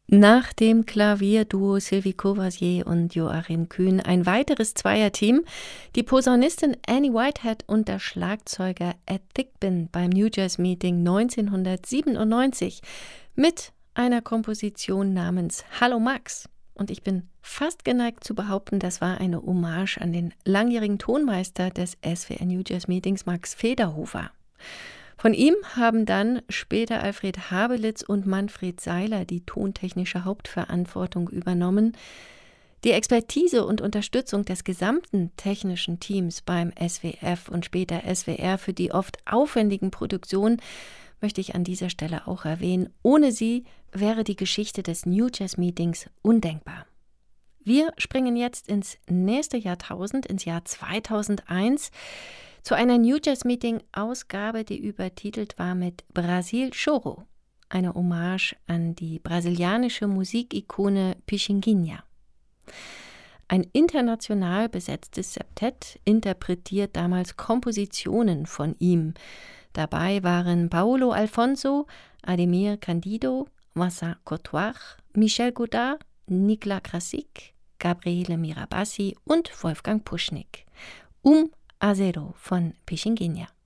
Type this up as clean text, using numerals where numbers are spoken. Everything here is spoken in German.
Nach dem Klavierduo Sylvie Courvoisier und Joachim Kühn ein weiteres Zweierteam, die Posaunistin Annie Whitehead und der Schlagzeuger Ed Thigpen beim New Jazz Meeting 1997 mit einer Komposition namens Hallo Max. Und ich bin fast geneigt zu behaupten, das war eine Hommage an den langjährigen Tonmeister des SWR New Jazz Meetings, Max Federhofer. Von ihm haben dann später Alfred Habelitz und Manfred Seiler die tontechnische Hauptverantwortung übernommen. Die Expertise und Unterstützung des gesamten technischen Teams beim SWF und später SWR für die oft aufwendigen Produktionen möchte ich an dieser Stelle auch erwähnen. Ohne sie wäre die Geschichte des New Jazz Meetings undenkbar. Wir springen jetzt ins nächste Jahrtausend, ins Jahr 2001, zu einer New Jazz Meeting-Ausgabe, die übertitelt war mit Brasil Choro, eine Hommage an die brasilianische Musikikone Pichinguinha. Ein international besetztes Septett interpretiert damals Kompositionen von ihm. Dabei waren Paulo Alfonso, Ademir Candido, Vincent Courtois, Michel Godard, Nikla Krasik, Gabriele Mirabassi und Wolfgang Puschnik. A Zero von Pichinguinha.